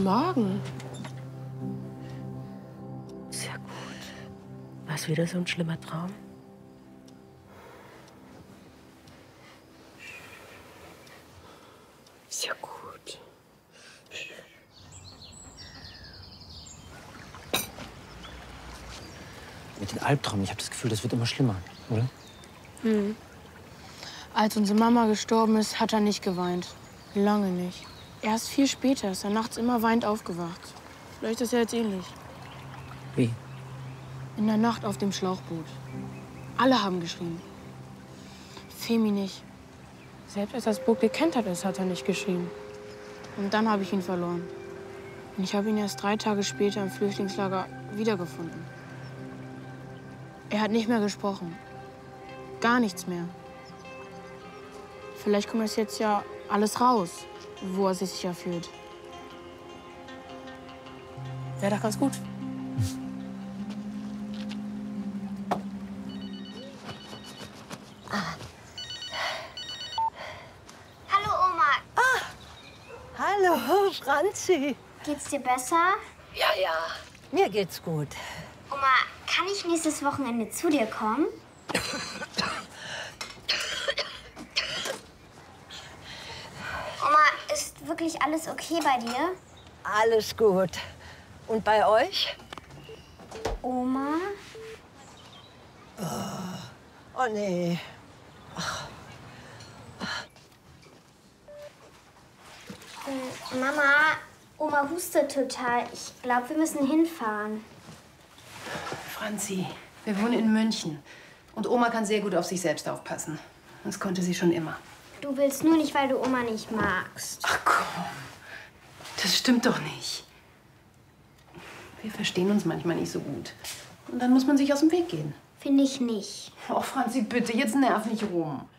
Guten Morgen. Sehr gut. War es wieder so ein schlimmer Traum? Sehr gut. Mit den Albträumen, ich habe das Gefühl, das wird immer schlimmer, oder? Hm. Als unsere Mama gestorben ist, hat er nicht geweint. Lange nicht. Erst viel später ist er nachts immer weinend aufgewacht. Vielleicht ist er jetzt ähnlich. Wie? In der Nacht auf dem Schlauchboot. Alle haben geschrien. Femi nicht. Selbst als das Boot gekentert ist, hat er nicht geschrien. Und dann habe ich ihn verloren. Und ich habe ihn erst 3 Tage später im Flüchtlingslager wiedergefunden. Er hat nicht mehr gesprochen. Gar nichts mehr. Vielleicht kommt das jetzt ja alles raus, wo er sich sicher fühlt. Wäre doch ganz gut. Hallo, Oma. Hallo, Franzi. Geht's dir besser? Ja, ja. Mir geht's gut. Oma, kann ich nächstes Wochenende zu dir kommen? Oma, ist wirklich alles okay bei dir? Alles gut. Und bei euch? Oma? Oh, nee. Mama, Oma hustet total. Ich glaube, wir müssen hinfahren. Franzi, wir wohnen in München. Und Oma kann sehr gut auf sich selbst aufpassen. Das konnte sie schon immer. Du willst nur nicht, weil du Oma nicht magst. Ach komm, das stimmt doch nicht. Wir verstehen uns manchmal nicht so gut. Und dann muss man sich aus dem Weg gehen. Finde ich nicht. Oh, Franzi, bitte, jetzt nerv nicht rum.